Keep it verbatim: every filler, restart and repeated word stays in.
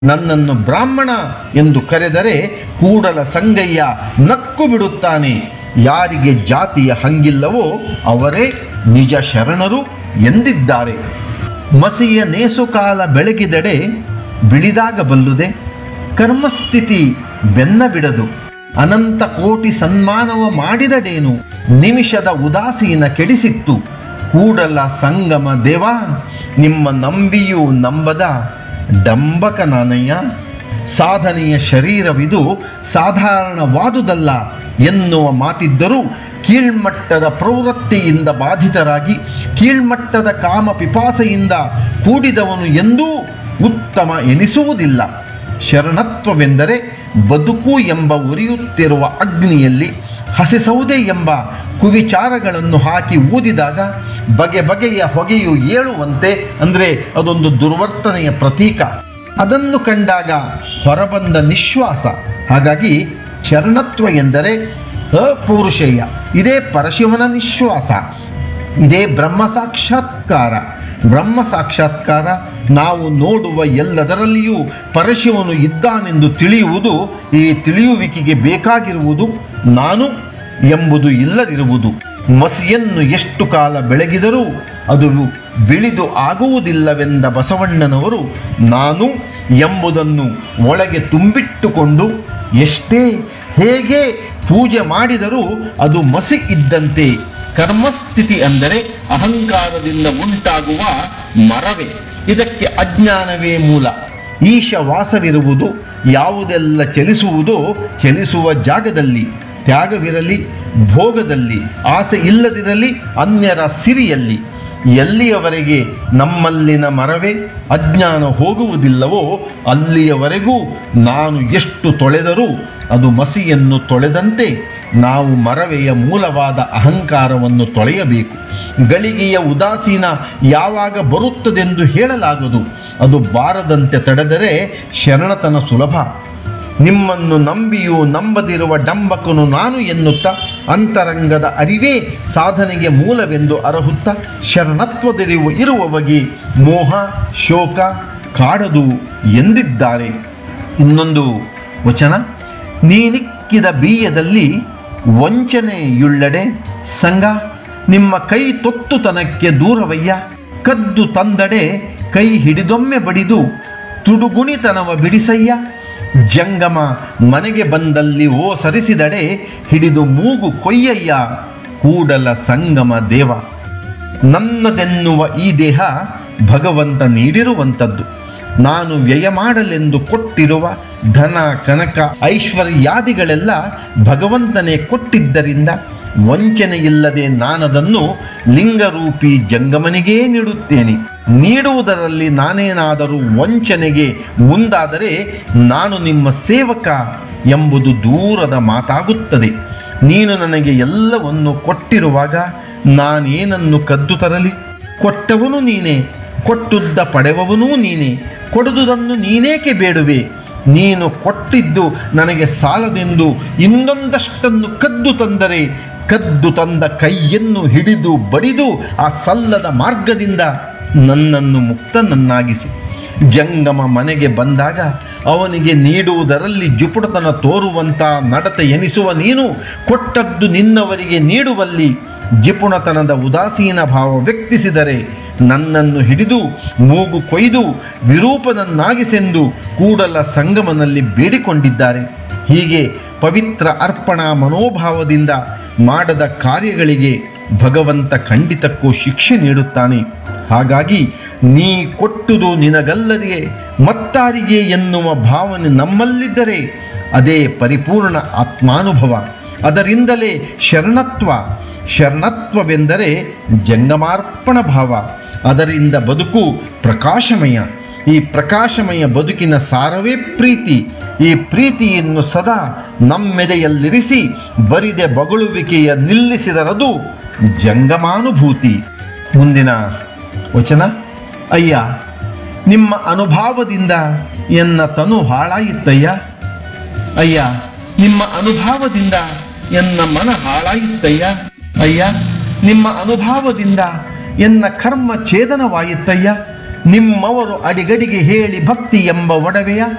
ನನ್ನನ್ನು ಬ್ರಾಹ್ಮಣ ಎಂದು ಕರೆದರೆ ಕೂಡಲ ಸಂಗಯ್ಯ ನಕ್ಕು ಬಿಡುತ್ತಾನೆ. ಯಾರಿಗೆ ಜಾತಿಯ ಹಂಗಿಲ್ಲವೋ ಅವರೇ ನಿಜ ಶರಣರು ಎಂದಿದ್ದಾರೆ. ಮಸಿಯ ನೇಸುಕಾಲ ಬೆಳಗಿದೆಡೆ ಬಿಳಿದಾಗ ಬಲ್ಲುದೆ, ಕರ್ಮಸ್ಥಿತಿ ಬೆನ್ನ ಬಿಡದು. ಅನಂತ ಕೋಟಿ ಸನ್ಮಾನವ ಮಾಡಿದಡೇನು, ನಿಮಿಷದ ಉದಾಸೀನ ಕೆಡಿಸಿತ್ತು. ಕೂಡಲ ಸಂಗಮ ದೇವ ನಿಮ್ಮ ನಂಬಿಯೂ ನಂಬದ ಡಂಬಕ ನಾನಯ್ಯ. ಸಾಧನೆಯ ಶರೀರವಿದು ಸಾಧಾರಣವಾದುದಲ್ಲ ಎನ್ನುವ ಮಾತಿದ್ದರೂ ಕೀಳ್ಮಟ್ಟದ ಪ್ರವೃತ್ತಿಯಿಂದ ಬಾಧಿತರಾಗಿ ಕೀಳ್ಮಟ್ಟದ ಕಾಮ ಪಿಪಾಸೆಯಿಂದ ಕೂಡಿದವನು ಎಂದೂ ಉತ್ತಮ ಎನಿಸುವುದಿಲ್ಲ. ಶರಣತ್ವವೆಂದರೆ ಬದುಕು ಎಂಬ ಉರಿಯುತ್ತಿರುವ ಅಗ್ನಿಯಲ್ಲಿ ಹಸಿಸೌದೆ ಎಂಬ ಕುವಿಚಾರಗಳನ್ನು ಹಾಕಿ ಊದಿದಾಗ ಬಗೆ ಬಗೆಯ ಹೊಗೆಯು ಏಳುವಂತೆ, ಅಂದರೆ ಅದೊಂದು ದುರ್ವರ್ತನೆಯ ಪ್ರತೀಕ. ಅದನ್ನು ಕಂಡಾಗ ಹೊರಬಂದ ನಿಶ್ವಾಸ. ಹಾಗಾಗಿ ಶರಣತ್ವ ಎಂದರೆ ಅಪೌರುಷೇಯ. ಇದೇ ಪರಶಿವನ ನಿಶ್ವಾಸ, ಇದೇ ಬ್ರಹ್ಮ ಸಾಕ್ಷಾತ್ಕಾರ. ಬ್ರಹ್ಮ ಸಾಕ್ಷಾತ್ಕಾರ ನಾವು ನೋಡುವ ಎಲ್ಲದರಲ್ಲಿಯೂ ಪರಶಿವನು ಇದ್ದಾನೆಂದು ತಿಳಿಯುವುದು. ಈ ತಿಳಿಯುವಿಕೆಗೆ ಬೇಕಾಗಿರುವುದು ನಾನು ಎಂಬುದು ಇಲ್ಲದಿರುವುದು. ಮಸಿಯನ್ನು ಎಷ್ಟು ಕಾಲ ಬೆಳಗಿದರೂ ಅದು ಬಿಳಿದು ಆಗುವುದಿಲ್ಲವೆಂದ ಬಸವಣ್ಣನವರು ನಾನು ಎಂಬುದನ್ನು ಒಳಗೆ ತುಂಬಿಟ್ಟುಕೊಂಡು ಎಷ್ಟೇ ಹೇಗೆ ಪೂಜೆ ಮಾಡಿದರೂ ಅದು ಮಸಿ ಇದ್ದಂತೆ. ಕರ್ಮಸ್ಥಿತಿ ಅಂದರೆ ಅಹಂಕಾರದಿಂದ ಉಂಟಾಗುವ ಮರವೇ. ಇದಕ್ಕೆ ಅಜ್ಞಾನವೇ ಮೂಲ. ಈಶವಾಸವಿರುವುದು ಯಾವುದೆಲ್ಲ ಚಲಿಸುವುದೋ ಚಲಿಸುವ ಜಾಗದಲ್ಲಿ. ತ್ಯಾಗವಿರಲಿ ಭೋಗದಲ್ಲಿ, ಆಸೆ ಇಲ್ಲದಿರಲಿ ಅನ್ಯರ ಸಿರಿಯಲ್ಲಿ. ಎಲ್ಲಿಯವರೆಗೆ ನಮ್ಮಲ್ಲಿನ ಮರವೇ ಅಜ್ಞಾನ ಹೋಗುವುದಿಲ್ಲವೋ ಅಲ್ಲಿಯವರೆಗೂ ನಾನು ಎಷ್ಟು ತೊಳೆದರೂ ಅದು ಮಸಿಯನ್ನು ತೊಳೆದಂತೆ. ನಾವು ಮರವೆಯ ಮೂಲವಾದ ಅಹಂಕಾರವನ್ನು ತೊಳೆಯಬೇಕು. ಗಳಿಗೆಯ ಉದಾಸೀನ ಯಾವಾಗ ಬರುತ್ತದೆಂದು ಹೇಳಲಾಗದು. ಅದು ಬಾರದಂತೆ ತಡೆದರೆ ಶರಣತನ ಸುಲಭ. ನಿಮ್ಮನ್ನು ನಂಬಿಯೂ ನಂಬದಿರುವ ಡಂಬಕನು ನಾನು ಎನ್ನುತ್ತಾ ಅಂತರಂಗದ ಅರಿವೇ ಸಾಧನೆಗೆ ಮೂಲವೆಂದು ಅರಹುತ್ತ ಶರಣತ್ವದರಿವು ಇರುವವಗೆ ಮೋಹ ಶೋಕ ಕಾಡದು ಎಂದಿದ್ದಾರೆ. ಇನ್ನೊಂದು ವಚನ, ನೀನಿಕ್ಕಿದ ಬೀಯದಲ್ಲಿ ವಂಚನೆಯುಳ್ಳಡೆ ಸಂಗ, ನಿಮ್ಮ ಕೈ ತೊತ್ತುತನಕ್ಕೆ ದೂರವಯ್ಯ. ಕದ್ದು ತಂದಡೆ ಕೈ ಹಿಡಿದೊಮ್ಮೆ ಬಡಿದು ತುಡುಗುಣಿತನವ ಬಿಡಿಸಯ್ಯ. ಜಂಗಮ ಮನೆಗೆ ಬಂದಲ್ಲಿ ಓ ಸರಿಸಿದಡೆ ಹಿಡಿದು ಮೂಗು ಕೊಯ್ಯಯ್ಯ. ಕೂಡಲ ಸಂಗಮ ದೇವ, ನನ್ನದೆನ್ನುವ ಈ ದೇಹ ಭಗವಂತ ನೀಡಿರುವಂಥದ್ದು. ನಾನು ವ್ಯಯ ಮಾಡಲೆಂದು ಕೊಟ್ಟಿರುವ ಧನ ಕನಕ ಐಶ್ವರ್ಯಾದಿಗಳೆಲ್ಲ ಭಗವಂತನೇ ಕೊಟ್ಟಿದ್ದರಿಂದ ವಂಚನೆಯಿಲ್ಲದೆ ನಾನದನ್ನು ಲಿಂಗರೂಪಿ ಜಂಗಮನಿಗೇ ನೀಡುತ್ತೇನೆ. ನೀಡುವುದರಲ್ಲಿ ನಾನೇನಾದರೂ ವಂಚನೆಗೆ ಮುಂದಾದರೆ ನಾನು ನಿಮ್ಮ ಸೇವಕ ಎಂಬುದು ದೂರದ ಮಾತಾಗುತ್ತದೆ. ನೀನು ನನಗೆ ಎಲ್ಲವನ್ನು ಕೊಟ್ಟಿರುವಾಗ ನಾನೇನನ್ನು ಕದ್ದು ತರಲಿ? ಕೊಟ್ಟವನು ನೀನೇ, ಕೊಟ್ಟುದ್ದ ಪಡೆವವನೂ ನೀನೇ, ಕೊಡುವುದನ್ನು ನೀನೇಕೆ ಬೇಡುವೆ? ನೀನು ಕೊಟ್ಟಿದ್ದು ನನಗೆ ಸಾಲದೆಂದು ಇನ್ನೊಂದಷ್ಟನ್ನು ಕದ್ದು ತಂದರೆ ಕದ್ದು ತಂದ ಕೈಯನ್ನು ಹಿಡಿದು ಬಡಿದು ಆ ಸಲ್ಲದ ಮಾರ್ಗದಿಂದ ನನ್ನನ್ನು ಮುಕ್ತನನ್ನಾಗಿಸಿ. ಜಂಗಮ ಮನೆಗೆ ಬಂದಾಗ ಅವನಿಗೆ ನೀಡುವುದರಲ್ಲಿ ಜುಪುಟತನ ತೋರುವಂಥ ನಡತೆ ಎನಿಸುವ ನೀನು ಕೊಟ್ಟದ್ದು ನಿನ್ನವರಿಗೆ ನೀಡುವಲ್ಲಿ ಜಿಪುಣತನದ ಉದಾಸೀನ ಭಾವ ವ್ಯಕ್ತಿಸಿದರೆ ನನ್ನನ್ನು ಹಿಡಿದು ಮೂಗು ಕೊಯ್ದು ವಿರೂಪನನ್ನಾಗಿಸೆಂದು ಕೂಡಲ ಸಂಗಮನಲ್ಲಿ ಬೇಡಿಕೊಂಡಿದ್ದಾರೆ. ಹೀಗೆ ಪವಿತ್ರ ಅರ್ಪಣಾ ಮನೋಭಾವದಿಂದ ಮಾಡದ ಕಾರ್ಯಗಳಿಗೆ ಭಗವಂತ ಖಂಡಿತಕ್ಕೂ ಶಿಕ್ಷೆ ನೀಡುತ್ತಾನೆ. ಹಾಗಾಗಿ ನೀ ಕೊಟ್ಟುದು ನಿನಗಲ್ಲದೆ ಮತ್ತಾರಿಗೆ ಎನ್ನುವ ಭಾವನೆ ನಮ್ಮಲ್ಲಿದ್ದರೆ ಅದೇ ಪರಿಪೂರ್ಣ ಆತ್ಮಾನುಭವ. ಅದರಿಂದಲೇ ಶರಣತ್ವ. ಶರಣತ್ವವೆಂದರೆ ಜಂಗಮಾರ್ಪಣ ಭಾವ. ಅದರಿಂದ ಬದುಕು ಪ್ರಕಾಶಮಯ. ಈ ಪ್ರಕಾಶಮಯ ಬದುಕಿನ ಸಾರವೇ ಪ್ರೀತಿ. ಈ ಪ್ರೀತಿಯನ್ನು ಸದಾ ನಮ್ಮೆದೆಯಲ್ಲಿರಿಸಿ ಬರಿದೆ ಬಗಳುವಿಕೆಯ ನಿಲ್ಲಿಸಿದರದು ಜಂಗಮಾನುಭೂತಿ. ಮುಂದಿನ ವಚನ, ಅಯ್ಯ ನಿಮ್ಮ ಅನುಭಾವದಿಂದ ಎನ್ನ ತನು ಹಾಳಾಯಿತಯ್ಯ. ಅಯ್ಯ ನಿಮ್ಮ ಅನುಭಾವದಿಂದ ಎನ್ನ ಮನ ಹಾಳಾಯಿತಯ್ಯ. ಅಯ್ಯ ನಿಮ್ಮ ಅನುಭಾವದಿಂದ ಎನ್ನ ಕರ್ಮ ಛೇದನವಾಯಿತಯ್ಯ. ನಿಮ್ಮವರು ಅಡಿಗಡಿಗೆ ಹೇಳಿ ಭಕ್ತಿ ಎಂಬ ಒಡವೆಯ